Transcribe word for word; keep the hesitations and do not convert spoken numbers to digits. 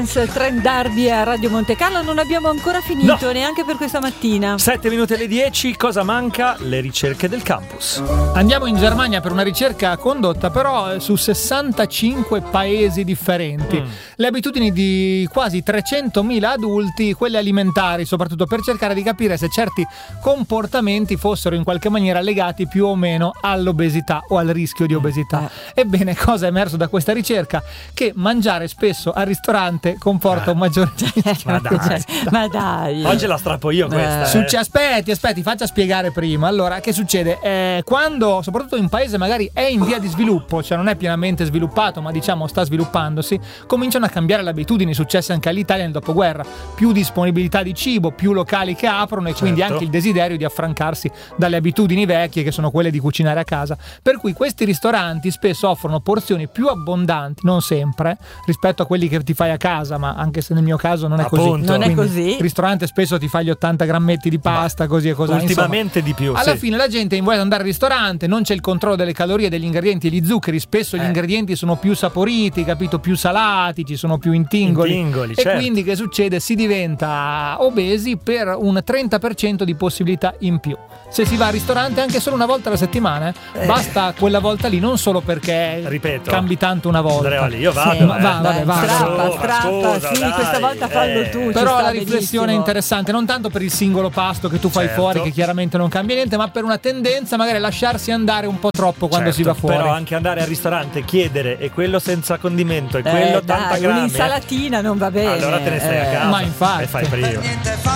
Dance Trendardi a Radio Monte Carlo. Non abbiamo ancora finito, no. neanche per questa mattina. Sette minuti alle dieci, cosa manca? Le ricerche del campus. Andiamo in Germania per una ricerca condotta però su sessantacinque paesi differenti. Mm. Le abitudini di quasi trecentomila adulti, quelle alimentari soprattutto, per cercare di capire se certi comportamenti fossero in qualche maniera legati più o meno all'obesità o al rischio di obesità. Eh. Ebbene, cosa è emerso da questa ricerca? Che mangiare spesso al ristorante comporta eh. un maggiore ma dai. ma dai oggi la strappo io questa. Eh. Succe- aspetti aspetti faccia spiegare prima. Allora, che succede? Eh, quando soprattutto in un paese magari è in via di sviluppo, cioè non è pienamente sviluppato ma diciamo sta sviluppandosi, cominciano a cambiare le abitudini successe anche all'Italia nel dopoguerra. Più disponibilità di cibo, più locali che aprono e certo. quindi anche il desiderio di affrancarsi dalle abitudini vecchie che sono quelle di cucinare a casa, per cui questi ristoranti spesso offrono porzioni più abbondanti, non sempre, rispetto a quelli che ti fai a casa, ma anche se nel mio caso non è Appunto. così. Non Quindi è così. Il ristorante spesso ti fa gli ottanta grammetti di pasta, ma così e così. Ultimamente Insomma, di più. alla sì. fine la gente vuole andare al ristorante, non c'è il controllo delle calorie, degli ingredienti e gli zuccheri, spesso eh. gli ingredienti sono più saporiti, capito, più salati, ci sono più intingoli, intingoli e certo. quindi che succede? Si diventa obesi per un trenta per cento di possibilità in più. Se si va al ristorante anche solo una volta alla settimana, eh. basta quella volta lì, non solo perché ripeto cambi tanto una volta. Andrea, lì, io vado sì, eh. va, vabbè, va, strappa, va. strappa, Scusa, sì, dai, questa volta fallo eh. tu. Però la riflessione benissimo. è interessante, non tanto per il singolo pasto che tu fai certo. fuori, che chiaramente non cambia niente, ma per una tendenza magari a lasciarsi andare un po' troppo quando certo, si va fuori. Però anche andare al ristorante, chiedere e quello senza condimento e eh, quello dai, ottanta grammi, un'insalatina non va bene. allora te ne stai a casa ma infatti e fai prima.